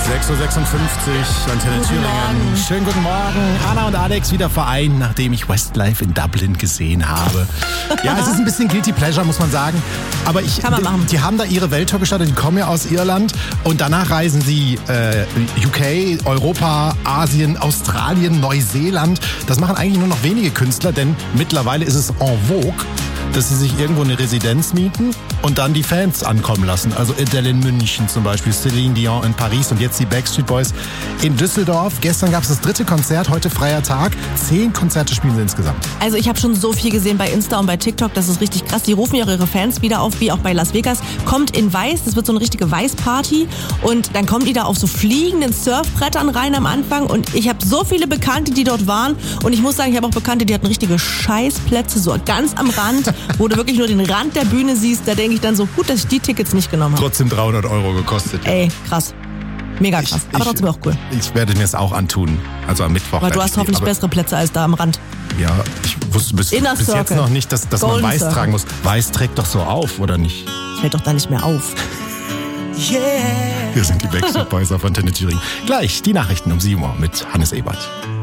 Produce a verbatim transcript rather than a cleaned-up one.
sechs Uhr sechsundfünfzig, Antenne Thüringen. Schönen guten Morgen. Anna und Alex wieder vereint, nachdem ich Westlife in Dublin gesehen habe. Ja, es ist ein bisschen Guilty Pleasure, muss man sagen. Aber ich, Kann man machen. Die, die haben da ihre Welttour gestartet, die kommen ja aus Irland. Und danach reisen sie äh, U K, Europa, Asien, Australien, Neuseeland. Das machen eigentlich nur noch wenige Künstler, denn mittlerweile ist es en vogue, dass sie sich irgendwo eine Residenz mieten und dann die Fans ankommen lassen. Also Adele in München zum Beispiel, Celine Dion in Paris und jetzt die Backstreet Boys in Düsseldorf. Gestern gab es das dritte Konzert, heute freier Tag. Zehn Konzerte spielen sie insgesamt. Also ich habe schon so viel gesehen bei Insta und bei TikTok, das ist richtig krass. Die rufen ja auch ihre Fans wieder auf, wie auch bei Las Vegas. Kommt in weiß, das wird so eine richtige Weißparty und dann kommen die da auf so fliegenden Surfbrettern rein am Anfang und ich habe so viele Bekannte, die dort waren und ich muss sagen, ich habe auch Bekannte, die hatten richtige Scheißplätze, so ganz am Rand, wo du wirklich nur den Rand der Bühne siehst. Da denke ich dann so, gut, dass ich die Tickets nicht genommen habe. Trotzdem dreihundert Euro gekostet. Ja. Ey, krass. Mega krass. Ich, aber ich, trotzdem auch cool. Ich werde mir es auch antun. Also am Mittwoch. Aber du hast hoffentlich bessere Plätze als da am Rand. Ja, ich wusste bis, bis jetzt noch nicht, dass, dass man Weiß Circle. tragen muss. Weiß trägt doch so auf, oder nicht? Das fällt doch da nicht mehr auf. Yeah. Wir sind die Backstreet Boys auf Antenne Thüringen. Gleich die Nachrichten um sieben Uhr mit Hannes Ebert.